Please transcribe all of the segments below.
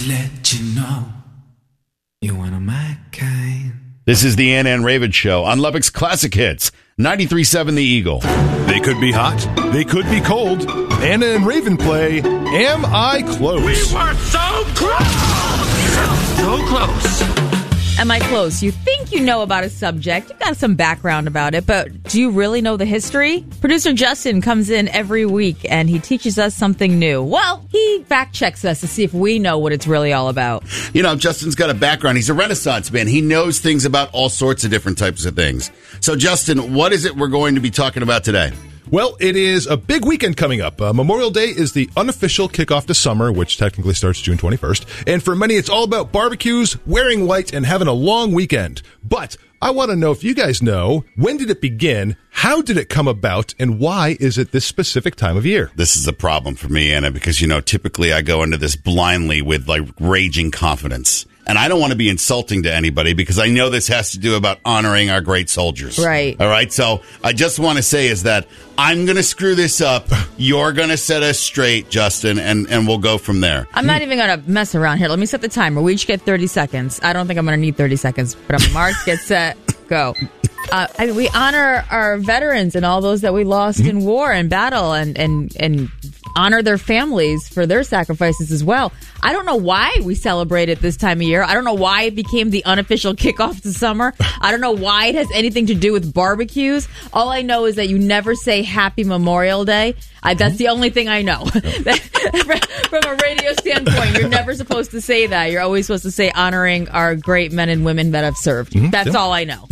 let you know you're one of my kind. This is the Anna and Raven Show on Lubbock's Classic Hits, 93.7 The Eagle. They could be hot. They could be cold. Anna and Raven play Am I Close? We were so close! So close. Am I close? You think you know about a subject. You've got some background about it, but do you really know the history? Producer Justin comes in every week, and he teaches us something new. Well, he fact-checks us to see if we know what it's really all about. You know, Justin's got a background. He's a Renaissance man. He knows things about all sorts of different types of things. So, Justin, what is it we're going to be talking about today? Well, it is a big weekend coming up. Memorial Day is the unofficial kickoff to summer, which technically starts June 21st. And for many, it's all about barbecues, wearing white, and having a long weekend. But I want to know if you guys know, when did it begin, how did it come about, and why is it this specific time of year? This is a problem for me, Anna, because, you know, typically I go into this blindly with, like, raging confidence. And I don't want to be insulting to anybody because I know this has to do about honoring our great soldiers. Right. All right. So I just want to say is that I'm going to screw this up. You're going to set us straight, Justin, and we'll go from there. I'm not even going to mess around here. Let me set the timer. We each get 30 seconds. I don't think I'm going to need 30 seconds, but I'm marked, get set, go. We honor our veterans and all those that we lost in war and battle and honor their families for their sacrifices as well. I don't know why we celebrate it this time of year. I don't know why it became the unofficial kickoff to summer. I don't know why it has anything to do with barbecues. All I know is that you never say Happy Memorial Day. That's the only thing I know. From a radio standpoint, you're never supposed to say that. You're always supposed to say honoring our great men and women that have served. That's all I know.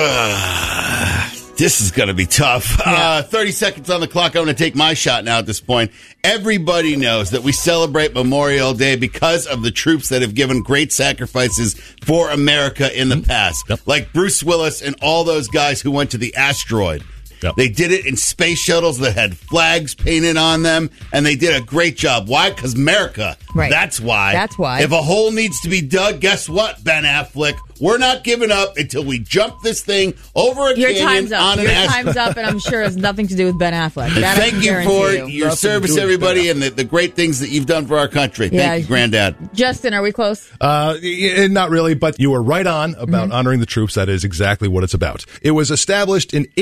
This is going to be tough. Yeah. 30 seconds on the clock. I'm going to take my shot now at this point. Everybody knows that we celebrate Memorial Day because of the troops that have given great sacrifices for America in the past. Yep. Like Bruce Willis and all those guys who went to the asteroid. Yep. They did it in space shuttles that had flags painted on them, and they did a great job. Why? Because America. Right. That's why. That's why. If a hole needs to be dug, guess what, Ben Affleck? We're not giving up until we jump this thing over a Your canyon time's up. on an Your asteroid. time's up, and I'm sure it has nothing to do with Ben Affleck. That I Thank can you guarantee for you. your Nothing service, to do with everybody, Ben and the great things that you've done for our country. Thank you, Granddad. Justin, are we close? Not really, but you were right on about honoring the troops. That is exactly what it's about. It was established in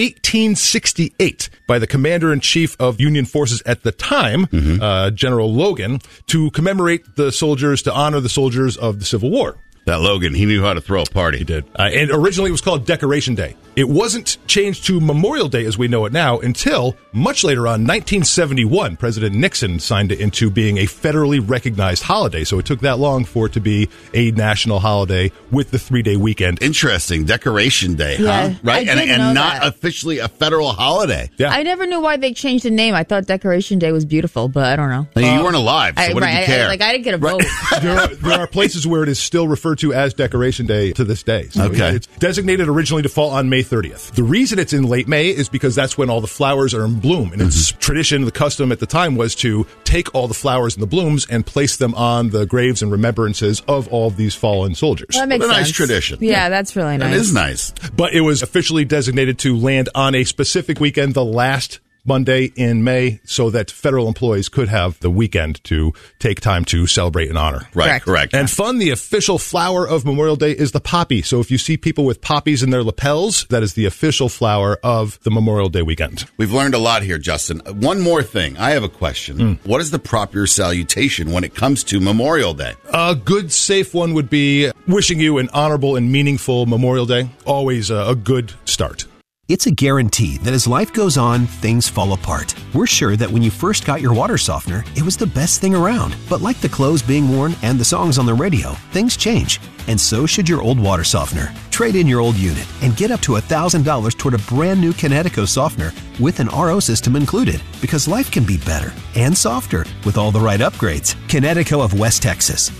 1868 by the commander-in-chief of Union forces at the time, General Logan, to commemorate the soldiers, to honor the soldiers of the Civil War. That Logan, he knew how to throw a party. He did. And originally it was called Decoration Day. It wasn't changed to Memorial Day as we know it now until much later on, 1971. President Nixon signed it into being a federally recognized holiday. So it took that long for it to be a national holiday with the 3-day weekend. Interesting. Decoration Day, Yeah, huh? Right? I did know and not that. officially a federal holiday. Yeah. I never knew why they changed the name. I thought Decoration Day was beautiful, but I don't know. I mean, you weren't alive, so what did you care? I didn't get a vote. there are places where it is still referred to as Decoration Day to this day. So Okay. It's designated originally to fall on May 30th. The reason it's in late May is because that's when all the flowers are in bloom. And it's tradition, the custom at the time was to take all the flowers and the blooms and place them on the graves and remembrances of all of these fallen soldiers. That makes What a sense. nice tradition. Yeah, that's really nice. That is nice. But it was officially designated to land on a specific weekend, the last Monday in May, so that federal employees could have the weekend to take time to celebrate and honor. Right, correct. And fun, the official flower of Memorial Day is the poppy. So if you see people with poppies in their lapels, that is the official flower of the Memorial Day weekend. We've learned a lot here, Justin. One more thing. I have a question. What is the proper salutation when it comes to Memorial Day? A good, safe one would be wishing you an honorable and meaningful Memorial Day. Always a good start. It's a guarantee that as life goes on, things fall apart. We're sure that when you first got your water softener, it was the best thing around. But like the clothes being worn and the songs on the radio, things change. And so should your old water softener. Trade in your old unit and get up to $1,000 toward a brand new Kinetico softener with an RO system included. Because life can be better and softer with all the right upgrades. Kinetico of West Texas,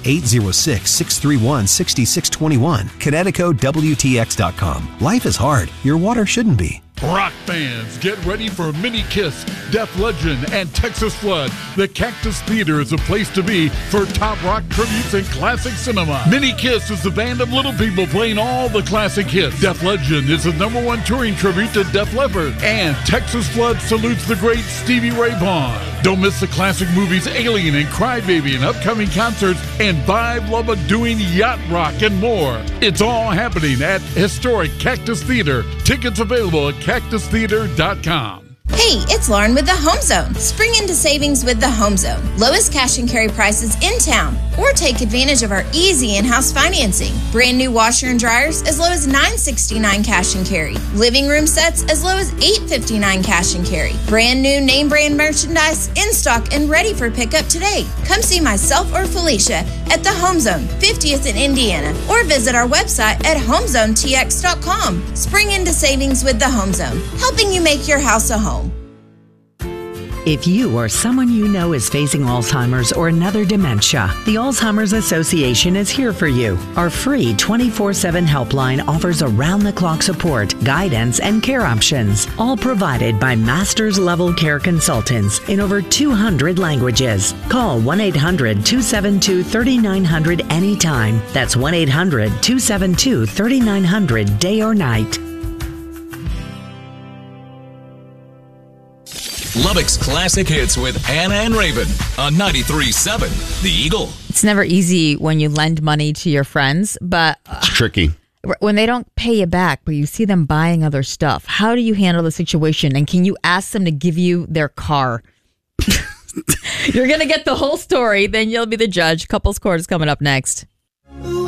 806-631-6621. KineticoWTX.com. Life is hard. Your water shouldn't be. Rock fans, get ready for Mini Kiss, Def Legend, and Texas Flood. The Cactus Theater is a place to be for top rock tributes and classic cinema. Mini Kiss is the band of little people playing all the classic hits. Def Legend is the #1 touring tribute to Def Leppard. And Texas Flood salutes the great Stevie Ray Vaughan. Don't miss the classic movies Alien and Crybaby and upcoming concerts and Vibe Lubba doing Yacht Rock and more. It's all happening at historic Cactus Theater. Tickets available at cactustheater.com. Hey, it's Lauren with the Home Zone. Spring into savings with the Home Zone. Lowest cash and carry prices in town. Or take advantage of our easy in-house financing. Brand new washer and dryers as low as $9.69 cash and carry. Living room sets as low as $8.59 cash and carry. Brand new name brand merchandise in stock and ready for pickup today. Come see myself or Felicia at the Home Zone, 50th in Indiana, or visit our website at homezonetx.com. Spring into savings with the Home Zone, helping you make your house a home. If you or someone you know is facing Alzheimer's or another dementia, the Alzheimer's Association is here for you. Our free 24/7 helpline offers around-the-clock support, guidance, and care options, all provided by master's level care consultants in over 200 languages. Call 1-800-272-3900 anytime. That's 1-800-272-3900 day or night. Lubbock's Classic Hits with Hannah and Raven on 93.7 The Eagle. It's never easy when you lend money to your friends, but It's tricky. when they don't pay you back, but you see them buying other stuff, how do you handle the situation? And can you ask them to give you their car? You're going to get the whole story, then you'll be the judge. Couples Court is coming up next.